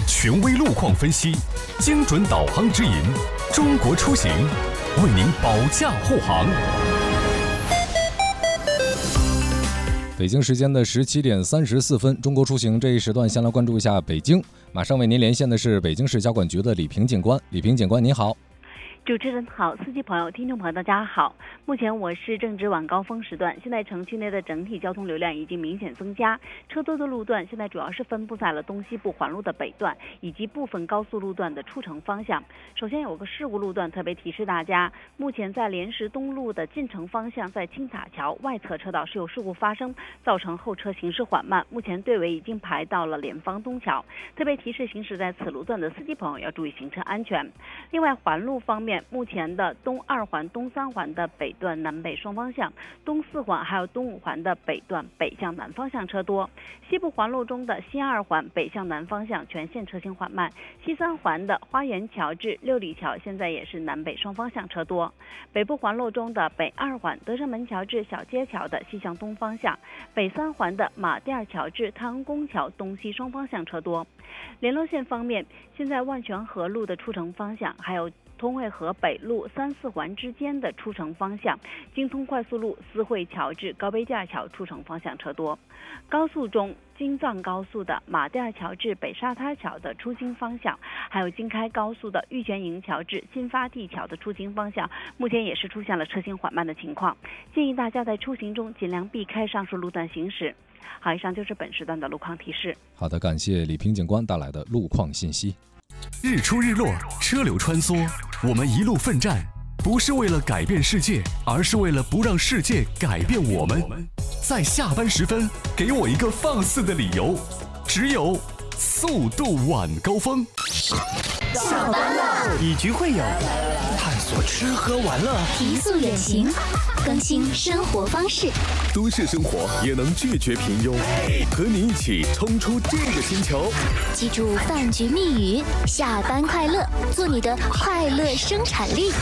权威路况分析，精准导航指引，中国出行为您保驾护航。 北京时间的17点34分，中国出行这一时段先来关注一下北京。马上为您连线的是北京市交管局的李平警官。李平警官您好。 主持人好，司机朋友、听众朋友大家好。目前我市正值晚高峰时段，现在城区内的整体交通流量已经明显增加，车多的路段现在主要是分布在了东西部环路的北段以及部分高速路段的出城方向。首先有个事故路段特别提示大家，目前在莲石东路的进城方向，在青塔桥外侧车道是有事故发生，造成后车行驶缓慢，目前队尾已经排到了莲芳东桥，特别提示行驶在此路段的司机朋友要注意行车安全。另外环路方面，目前的东2环、东3环的北段南北双方向，东4环还有东5环的北段北向南方向车多。西部环路中的西2环北向南方向全线车行缓慢，西3环的花园桥至六里桥现在也是南北双方向车多。北部环路中的北2环德胜门桥至小街桥的西向东方向，北3环的马甸桥至太阳宫桥东西双方向车多。联络线方面，现在万泉河路的出城方向，还有通惠河北路3、4环之间的出城方向，京通快速路思汇桥至高碑架桥出城方向车多。高速中，京藏高速的马甸桥至北沙滩桥的出京方向，还有京开高速的玉泉营桥至新发地桥的出京方向，目前也是出现了车行缓慢的情况，建议大家在出行中尽量避开上述路段行驶。好，以上就是本时段的路况提示。 好的，感谢李平警官带来的路况信息。 日出日落，车流穿梭，我们一路奋战，不是为了改变世界，而是为了不让世界改变我们。在下班时分，给我一个放肆的理由，只有速度晚高峰。 下班了， 以局会友，探索吃喝玩乐， 提速远行，更新生活方式。 都市生活也能拒绝平庸，和你一起冲出这个星球。 记住饭局密语：下班快乐，做你的快乐生产力。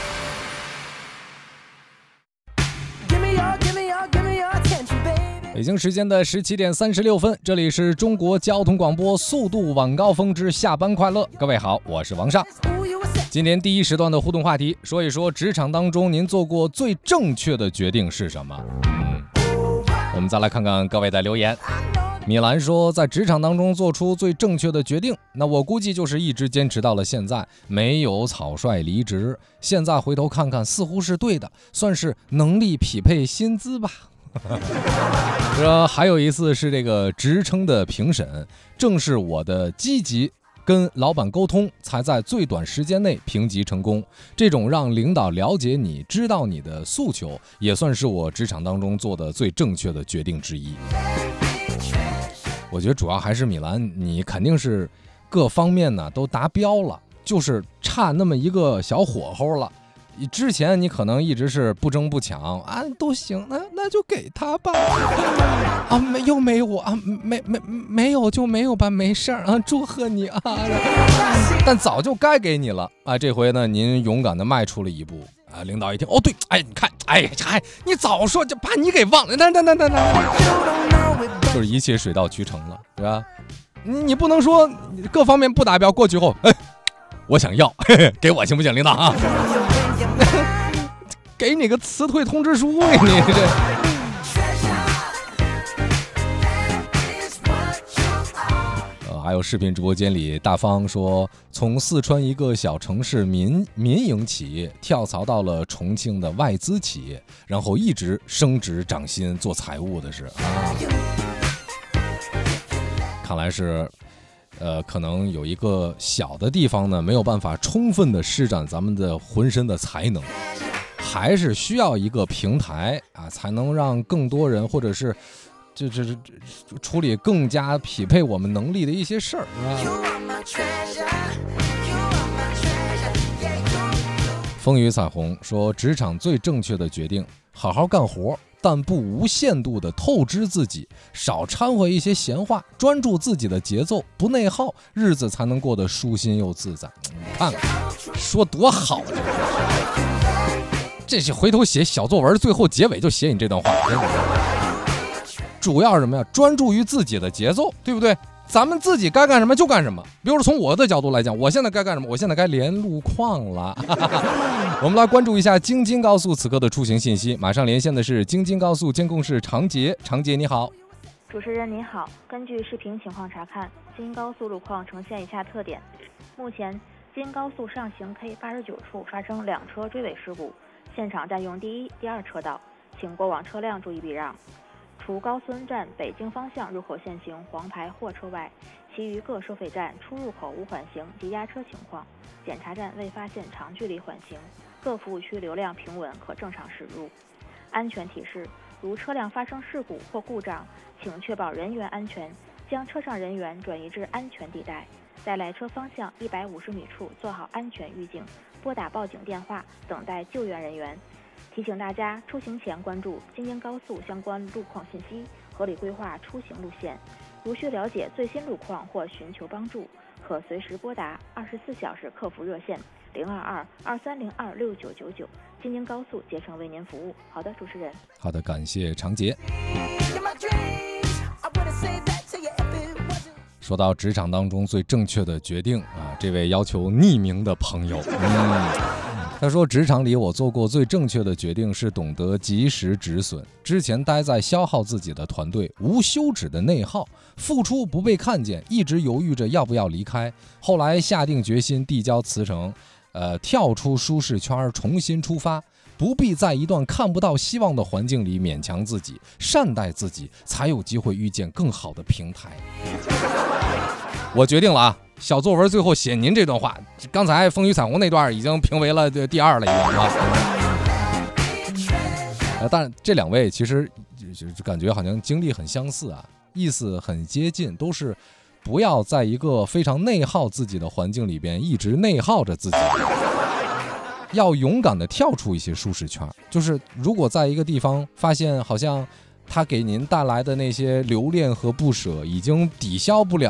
北京时间的17点36分，这里是中国交通广播速度晚高峰之下班快乐。各位好，我是王尚。今天第一时段的互动话题，说一说职场当中您做过最正确的决定是什么？我们再来看看各位的留言。米兰说，在职场当中做出最正确的决定，那我估计就是一直坚持到了现在，没有草率离职。现在回头看看，似乎是对的，算是能力匹配薪资吧。还有一次是这个职称的评审，正是我的积极跟老板沟通，才在最短时间内评级成功。这种让领导了解你、知道你的诉求，也算是我职场当中做的最正确的决定之一。我觉得主要还是米兰，你肯定是各方面呢都达标了，就是差那么一个小火候了。之前你可能一直是不争不抢啊，都行，那就给他吧。啊，没有啊，没有就没有吧，没事儿啊，祝贺你啊。但早就该给你了啊，这回呢，您勇敢的迈出了一步啊。领导一听，哦对，哎，你看，哎，你早说就把你给忘了，那，就是一切水到渠成了，是吧？你不能说各方面不达标，过去后，哎，我想要，给我行不行，领导啊？给你个辞退通知书，你这。还有视频直播间里，大方说，从四川一个小城市民营企业跳槽到了重庆的外资企业，然后一直升职涨薪做财务的是啊。看来是可能有一个小的地方呢，没有办法充分的施展咱们的浑身的才能，还是需要一个平台啊，才能让更多人或者是这处理更加匹配我们能力的一些事儿，风雨彩虹说，职场最正确的决定，好好干活，但不无限度的透支自己，少掺和一些闲话，专注自己的节奏，不内耗，日子才能过得舒心又自在。你看看说多好啊，这是回头写小作文，最后结尾就写你这段话，主要是什么呀？专注于自己的节奏，对不对？ 咱们自己该干什么就干什么。比如说从我的角度来讲，我现在该干什么？我现在该连路况了。我们来关注一下京津高速此刻的出行信息。马上连线的是京津高速监控室常杰，常杰你好。 主持人您好，根据视频情况查看，京津高速路况呈现以下特点：目前京津高速上行 K89 处发生2车追尾事故，现场占用第1、第2车道，请过往车辆注意避让。除高孙站北京方向入口限行黄牌货车外，其余各收费站出入口无缓行及压车情况，检查站未发现长距离缓行，各服务区流量平稳，可正常驶入。安全提示：如车辆发生事故或故障，请确保人员安全，将车上人员转移至安全地带，在来车方向150米处做好安全预警，拨打报警电话，等待救援人员。提醒大家出行前关注京津高速相关路况信息，合理规划出行路线。如需了解最新路况或寻求帮助，可随时拨打24小时客服热线022-2302-6999，京津高速竭诚为您服务。好的，主持人。 好的，感谢常杰。说到职场当中最正确的决定啊，这位要求匿名的朋友，他说职场里我做过最正确的决定是懂得及时止损。之前待在消耗自己的团队，无休止的内耗，付出不被看见，一直犹豫着要不要离开。后来下定决心递交辞呈，跳出舒适圈，重新出发。不必在一段看不到希望的环境里勉强自己，善待自己，才有机会遇见更好的平台。我决定了啊，小作文最后写您这段话。刚才风雨彩虹那段已经评为了第2了，已经啊。但这2位其实就感觉好像经历很相似啊，意思很接近，都是不要在一个非常内耗自己的环境里边一直内耗着自己。要勇敢地跳出一些舒适圈，就是如果在一个地方发现好像它给您带来的那些留恋和不舍已经抵消不了